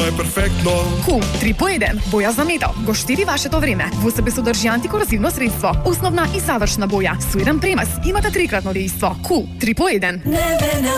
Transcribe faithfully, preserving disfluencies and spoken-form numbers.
е перфектно. Кул три по еден. Боја за метал. Го штеди вашето време. Во себе содржи антикорозивно средство. Основна и завршна боја. Со еден премаз имате трикратно дејство. Кул три по еден.